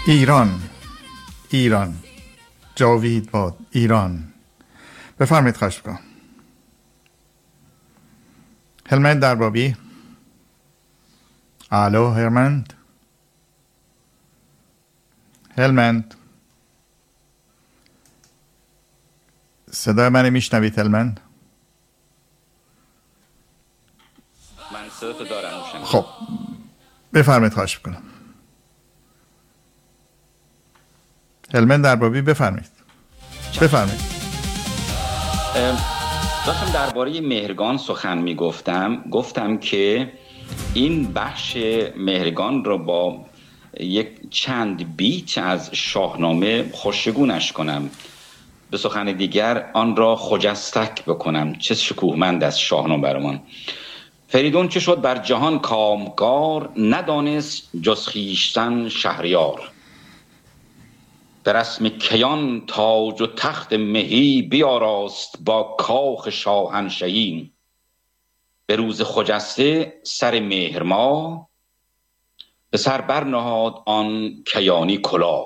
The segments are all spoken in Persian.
ایران جاوید باد ایران. بفرمایید خواهش می‌کنم. هلمند دربابی. الو هلمند صدای من میشنوید هلمند؟ من صداتو دارم. خب بفرمایید خواهش می‌کنم. هلمند دربابی بفرمایید. داشتم درباره مهرگان سخن گفتم که این بخش مهرگان رو با یک چند بیت از شاهنامه خوشگونش کنم، به سخن دیگر آن را خجستک بکنم. چه شکوهمند از شاهنامه برمان. فریدون چه شد بر جهان کامگار، ندانست جز خویشتن شهریار. به رسم کیان تاج و تخت مهی، بیاراست با کاخ شاهنشهی. به روز خجسته سر مهرماه، به سر برنهاد آن کیانی کلاه.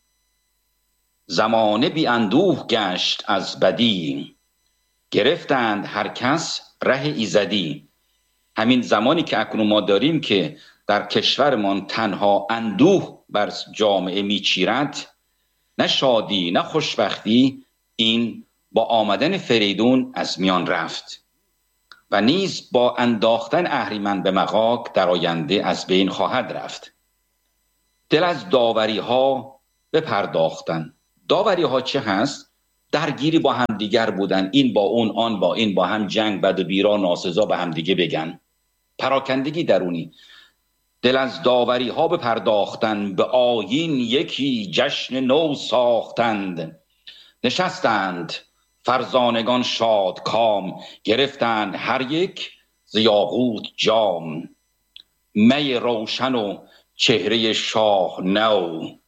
زمانه بی اندوه گشت از بدی، گرفتند هر کس ره ایزدی. همین زمانی که اکنون ما داریم که در کشورمان تنها اندوه بر جامعه میچیرد، نه شادی نه خوشبختی، این با آمدن فریدون از میان رفت و نیز با انداختن اهریمن به مغاک در آینده از بین خواهد رفت. دل از داوری ها بپرداختن. داوری ها چه هست؟ درگیری با هم دیگر بودن، این با اون، آن با این، با هم جنگ بد و بیرا ناسزا به هم دیگه بگن، پراکندگی درونی. دل از داوری ها بپرداختند، به آیین یکی جشن نو ساختند. نشستند فرزانگان شاد کام، گرفتند هر یک ز یاقوت جام. می روشن و چهره شاه نو،